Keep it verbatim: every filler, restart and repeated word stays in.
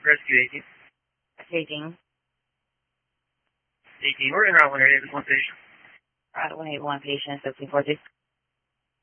Rescue eighteen. eighteen. eighteen, we're in Route one eight one patient. Route one eight one patient, fifteen forty.